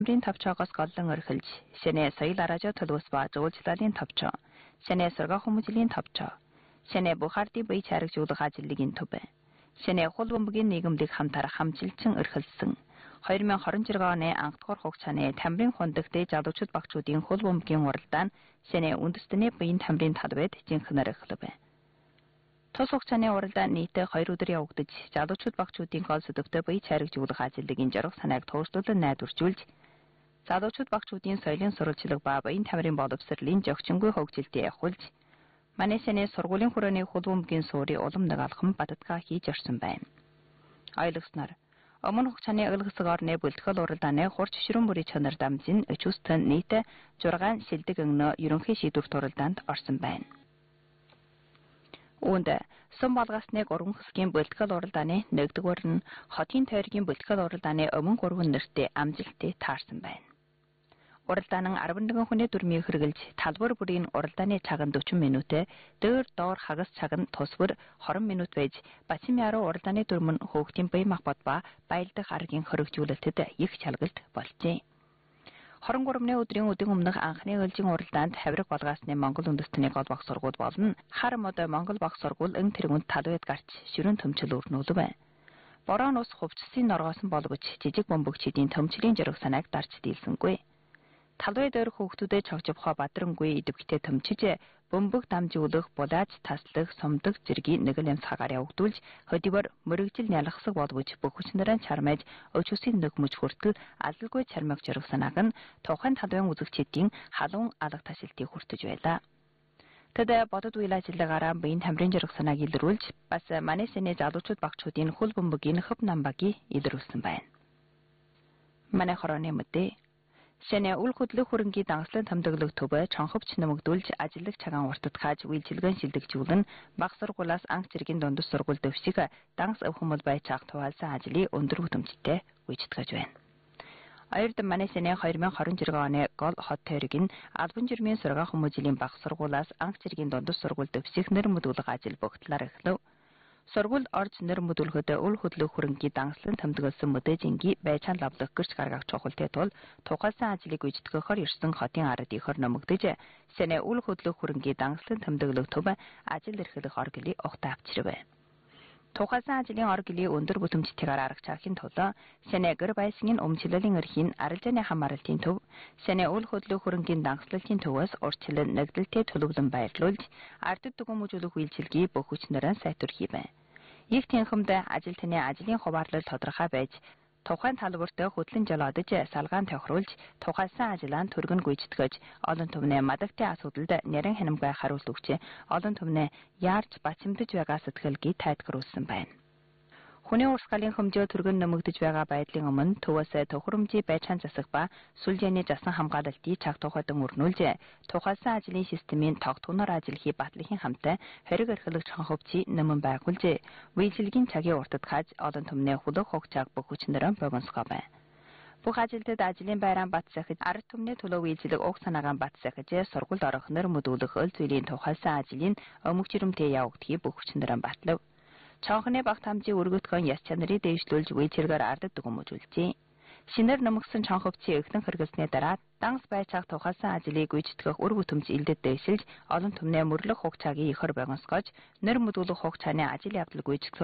тамирын тавчаагаас голлон орхилж, шинэ соёл араажаа төлөвс ба жуулчлалын тавчаа, шинэ сургаа хүмүүжлийн тавчаа, шинэ Бухардын бие чарагжуулах ажлын төв, шинэ хул бөмбөгийн нийгэмлэг хамтарах хамжилчин орхилсан 2026 оны анхдугаар хугацааны тамирын хундагт залуучууд багчуудын хул бөмбөгийн уралдаан шинэ үндэстний биеийн тамирын талбайд жинхэнээр эхлэв. Тус хугацааны уралдаан нийтдээ 2 өдөр явагдаж, залуучууд багчуудын гол сэдвтэй бие чарагжуулах ажлын жаргал санааг туушдуулан найдваржуулж, залуучууд багчуудын соёлын сурвалжлага ба биеийн тамирын боловсролын зохицонгүй хөгжилтөд явуулж, манай шинэ сургуулийн хүрээний хул бөмбөгийн суурийг улам нэг алхам баттгаа хийж орсон байна. Ойлгосноор өмнө хугацааны өлгөсөг орны бүлтгэл уралдааны хурц ширүүн бүрийн чанар дамжин өчүүстэн нийт 6 шилдэг өнгнө ерөнхий шийдвэрт уралдаанд орсон байна. Үүнд сум болгосны 3 хэсгийн бүлтгэл уралдааны 1-р нь хотын тойргийн бүлтгэл уралдааны өмнө 3 нэртэй амжилттай таарсан байна. Уралдаан нь 11 хүний дүрмийг хэрэгжилж талбар бүрийн уралдааны цаг нь 40 минут, дөр доор хагас цаг нь тус бүр 20 минут байж, бачим яруу уралдааны дүрм нь хөөгтийн бие махбод ба баялдах аргийн хөрөгжүүлэлтэд их чалгалт болжээ. 23-ны өдрийн үдийн өмнөх анхны өлжийн уралдаанд Хавраг болгоосны Монгол үндэстний гол баг сургууль болон Хар мод Монгол баг сургууль эн тэргүүнд талбайд гарч ширүүн төмчл өрнүүлв. Борон ус хувцсын норгоосон боловч жижиг бөмбөгчдийн төмчлийн жирэг санааг дарж дийлсэнгүй. Талбай дээр хүүхдүүдэд чогжовхоо бадрангуй идэвхтэй төмчиж бөмбөг дамжуулах, булааж таслах, сумдаг зэргийн нэг л ямсгаар явагдуулж хөдийгөр мөрөгжил нялхсаг боловч бүх хүчнэрэн чармайж өчүүсийн нэг мөч хүртэл алалгүй чармайг жирэг санааг нь тухайн талбайн үзэгчдийн халуун алга ташилтыг хүртэж байлаа. Тэд бодод үйл ажиллагаараа биеийн тамирын жирэг санааг илрүүлж бас манай сэний залуучууд багчуудын хөл бөмбөгийн хөв намбагийг илрүүлсэн байна. Манай хорооны мэдээ шинэ үл хөдлөх хөрөнгийн дангслан томдоглох төвөө чонховч нэмэгдүүлж ажиллах цагаан уртад хааж үйлчилгэн шилдэгжүүлэн баг сургуулаас анх зэргийн дундас сургууль дэвшиг данс өвхөмөл байцаах туваалсан ажлын өндөр хүтэмжтэй гүйцэтгэж байна. Аярд манай сэний 2026 оны гол хот тойрог нь албан жирмийн сургаа хүмүүжлийн баг сургуулаас анх зэргийн дундас сургууль дэвших нэр мэдүүлэх ажил бүгдлээр эхлэв. Сургууль орж нэр мэдүүлэхэд үл хөдлөх хөрөнгийн дангслан томдголсон мэдээжингийн байцаан лавлах гэрч гаргах чухалтай тул тухайлсан ажлыг гүйцэтгэхээр ирсэн хотын ард ихэр нэмэгдэж сэнэ үл хөдлөх хөрөнгийн дангслан томдголох төв ажил эрхлэх оргилыг огт авчирв. Тухайлсан ажлын оргилын өндөр бүтэмжтэйгээр аргачлахын тулд сэнэ гэр байсгийн өмчлөлийн эрхийн арилжааны хамааралтын төв, сэнэ үл хөдлөх хөрөнгийн дангслалтын төвөөс урьдчилан нэгдэлтэй төлөвлөн байрлуулж ардд түгээмжүүлэх үйлчилгээ бүх хүчнэрэн сайтурхий байна. Их тэнхэмд ажил таны ажлын хуваарлал тодорхой байж тухайн талбарт хөтлөн жолоодож салгаан тохируулж тухайлсан ажлаанд түргэн гүйцэтгэж олон түвнээ мадагтын асуудалд нэрэн хянамгай хариулт өгч олон түвнээ яарч бацимдж байгаа сэтгэлгийг тайлбарлуулсан байна. Хүний урсгалын хэмжээ түргэн нэмэгдэж байгаа байдлын өмнө төвөөсөө тохиромжийн байцаан засах ба сүлжээний засан хамгаалалтыг цаг тухайдан өрнүүлж тухайлсан ажлын системийн тогтвороор ажиллахыг батлахын хамтаа хориг эрхлэх чонховчийг нэмэн байгуулж үйлчилгээний цагийн уртад хааж олон түмнээ хөлөг хугацааг бүх хүчнэрэн богиносгоо байна. Бүх ажилтнууд ажлын байран бат захиж ард түмний төлөв үйлчилэг уг санаагаан бат захиж сургуульд орох нэр мэдүүлэх өл зүйлийн тухайлсан ажлын өмг жирэмтэй явагдахыг бүх хүчнэрэн батлав. Чонхны багт хамжийн өргөтгөн яс чанарыг дэвшлүүлж үйлчилгээр ардд дүгнэмжүүлжээ. Шинээр нэмэгдсэн чонховчийн эхлэн хэрэглэсний дараа данс байцаах тухайлсан ажлыг гүйцэтгэх үр бүтэмж илдэд дэвшилж олон түмнээ мөрлөх хугацааг ихэр богиносгож нэр мэдүүлэх хугацааны ажил явдал гүйцэтгэх